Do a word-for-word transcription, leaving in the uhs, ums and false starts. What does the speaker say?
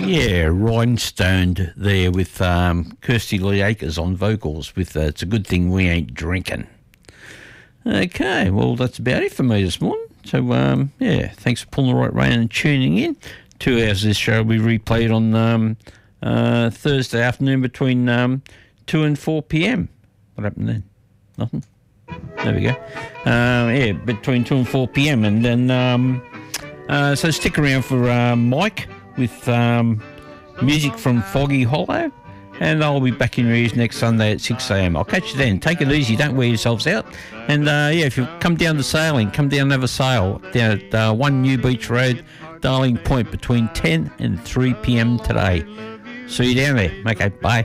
Yeah, Rhinestoned there with um, Kirsty Lee Akers on vocals with uh, It's a Good Thing We Ain't Drinking. Okay, well, that's about it for me this morning. So, um, yeah, thanks for pulling the right rein and tuning in. Two hours of this show will be replayed on um, uh, Thursday afternoon between um, two and four p.m. What happened then? Nothing? There we go. Uh, yeah, between two and four p.m. And then, um, uh, so stick around for uh, Mike with um, music from Foggy Hollow. And I'll be back in your ears next Sunday at six a.m. I'll catch you then. Take it easy. Don't wear yourselves out. And, uh, yeah, if you come down to sailing, come down and have a sail down at uh, one New Beach Road, Darling Point, between ten and three p.m. today. See you down there. Okay, bye.